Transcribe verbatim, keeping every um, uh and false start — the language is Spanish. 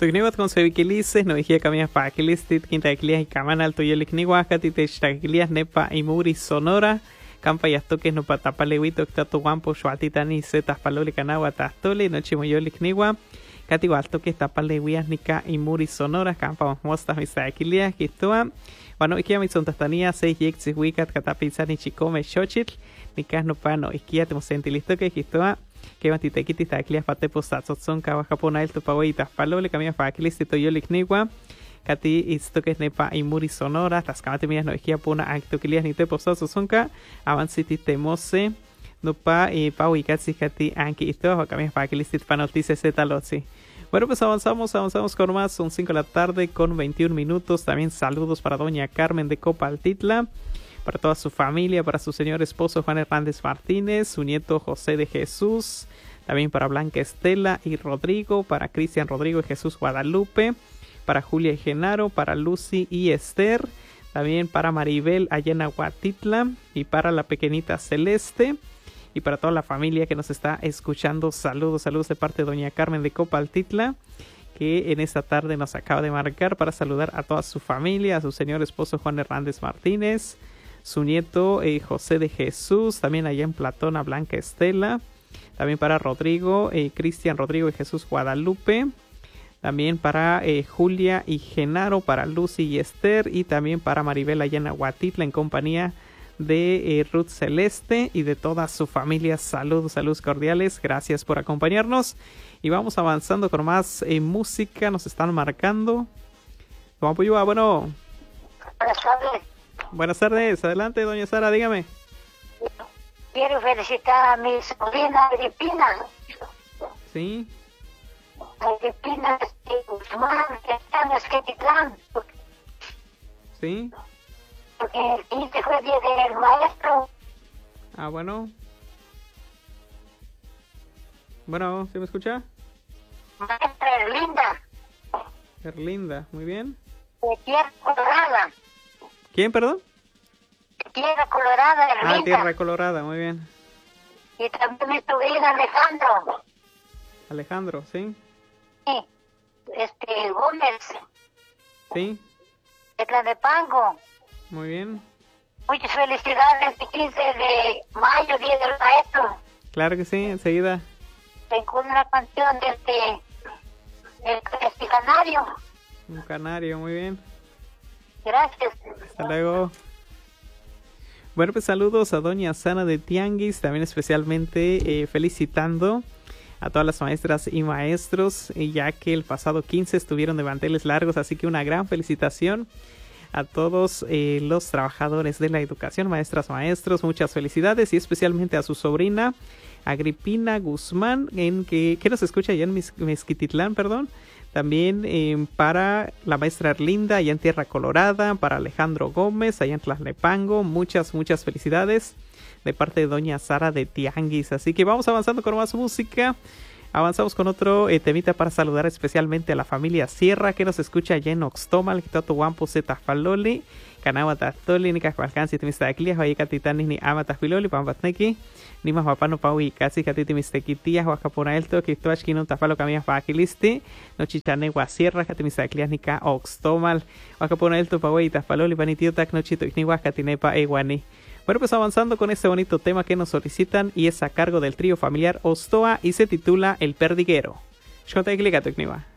Tukniwat con sevikilises, no dijía cambias pa kilistit, quinta de clias y camanal toyolikniwaka, tite shtakilias nepa imuri sonora, campa y astoques no patapalewito, octato guampo, shuatitani, zetas paloli canagua, tastole, noche moyolikniwa, cati gualtoques tapalewias nica imuri sonora, campa mostas misakilias, quistoa, bueno, ikia misontastanía, seis yexis wicat, catapizani chicome, xochitl, nicas no pano, isquia temosentilisto que quistoa, que batitequiti taclias patepos tatzotzon cabajapona el topaweitas palole camia faquilis titoyolikniwa cati istoques nepa imuri sonora tascamate mías no esquia puna actoquilias ni tepos tatzozonca avanciti temose no pa y pa uicatsi cati anki isto camia faquilis titpanoltice zetalotzi. Bueno, pues avanzamos, avanzamos con más, son cinco de la tarde con veintiún minutos. También saludos para doña Carmen de Copaltitla, para toda su familia, para su señor esposo Juan Hernández Martínez, su nieto José de Jesús, también para Blanca Estela y Rodrigo, para Cristian Rodrigo y Jesús Guadalupe, para Julia y Genaro, para Lucy y Esther, también para Maribel allá en Aguatitla y para la pequeñita Celeste y para toda la familia que nos está escuchando. Saludos, saludos de parte de doña Carmen de Copaltitla, que en esta tarde nos acaba de marcar para saludar a toda su familia, a su señor esposo Juan Hernández Martínez, su nieto eh, José de Jesús, también allá en Platón a Blanca Estela, también para Rodrigo, eh, Cristian Rodrigo y Jesús Guadalupe, también para eh, Julia y Genaro, para Lucy y Esther, y también para Maribel allá en Aguatitla en compañía de eh, Ruth Celeste y de toda su familia. Saludos, saludos cordiales, gracias por acompañarnos y vamos avanzando con más eh, música. Nos están marcando. ¿Cómo apoyó? Bueno. Buenas tardes. Buenas tardes, adelante doña Sara, dígame. Quiero felicitar a mi sobrina Agripina. Sí. Agripina de Guzmán, que está en Esquetitlán. Sí. Porque el quince fue el día del maestro. Ah, bueno. Bueno, ¿se me escucha? Maestra Erlinda. Erlinda, muy bien. De Tierra Colorada. ¿Quién, perdón? Tierra Colorada, Erlinda. Ah, Tierra Colorada, muy bien. Y también mi sobrino Alejandro. Alejandro, ¿sí? Sí. Este, Gómez. Sí. De Tlanepango. Muy bien. Muchas felicidades el quince de mayo, día del maestro. Claro que sí, enseguida. Tengo una canción de este, el, este canario. Un canario, muy bien. Gracias. Hasta luego. Bueno, pues saludos a doña Sana de Tianguis, también especialmente eh, felicitando a todas las maestras y maestros, eh, ya que el pasado quince estuvieron de manteles largos, así que una gran felicitación a todos eh, los trabajadores de la educación, maestras, maestros, muchas felicidades y especialmente a su sobrina Agripina Guzmán, en que, que nos escucha allá en Mez, Mezquititlán, perdón. También eh, para la maestra Erlinda allá en Tierra Colorada, para Alejandro Gómez allá en Tlalnepango, muchas, muchas felicidades de parte de doña Sara de Tianguis. Así que vamos avanzando con más música. Avanzamos con otro eh, temita para saludar especialmente a la familia Sierra que nos escucha allá en Oxtomal, Quitato Guampo, Zetafaloli, Canagua Tatoli, Nicas Cualcansi, Timistaclias, Huayica Titanis, ni Amatafiloli, Pambatnequi, ni más papano Pau y casi Catitimistequitías, Huacaponaelto, Quituachki, no Tafalo Camillas Paquilisti, no Chichanegua Sierra, Catimistaclias, Nica Oxtomal, Huacaponaelto, Pau y Tafaloli, Panitiotac, no Chito, Ixnihuas, Catinepa, Eguani. Bueno, pues avanzando con este bonito tema que nos solicitan y es a cargo del trío familiar Ostoa y se titula El Perdiguero. Shkota y clica, Tukniwa.